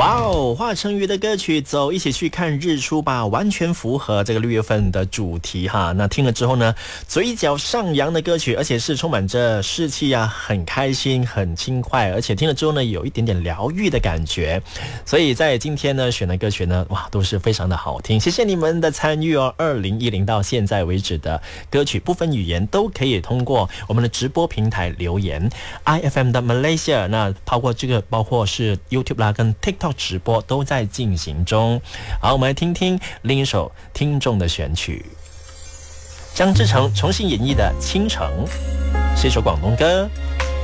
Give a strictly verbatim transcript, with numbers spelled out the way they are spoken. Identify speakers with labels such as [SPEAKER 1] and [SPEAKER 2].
[SPEAKER 1] 哇哦，华晨宇的歌曲《走，一起去看日出吧》，完全符合这个六月份的主题哈。那听了之后呢，嘴角上扬的歌曲，而且是充满着士气啊，很开心，很轻快，而且听了之后呢，有一点点疗愈的感觉。所以在今天呢，选的歌曲呢，哇，都是非常的好听。谢谢你们的参与哦。二零一零到现在为止的歌曲，不分语言都可以通过我们的直播平台留言 ，I F M 的 Malaysia。那包括这个，包括是 YouTube 啦跟 TikTok 直播都在进行中。好，我们来听听另一首听众的选曲，张志成重新演绎的《倾城》，是一首广东歌。